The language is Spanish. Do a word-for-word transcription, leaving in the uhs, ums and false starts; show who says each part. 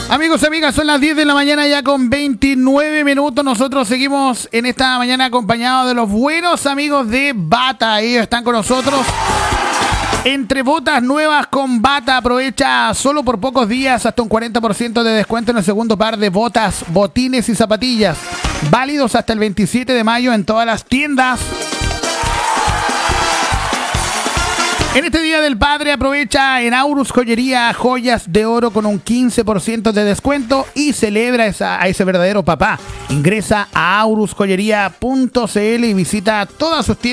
Speaker 1: Amigos y amigas, son las diez de la mañana ya con veintinueve minutos. Nosotros seguimos en esta mañana acompañados de los buenos amigos de Bata. Ellos están con nosotros. Entre botas nuevas con Bata, aprovecha solo por pocos días hasta un cuarenta por ciento de descuento en el segundo par de botas, botines y zapatillas. Válidos hasta el veintisiete de mayo en todas las tiendas. En este Día del Padre aprovecha en Aurus Joyería joyas de oro con un quince por ciento de descuento y celebra esa, a ese verdadero papá. Ingresa a aurus joyería punto c l y visita todas sus tiendas.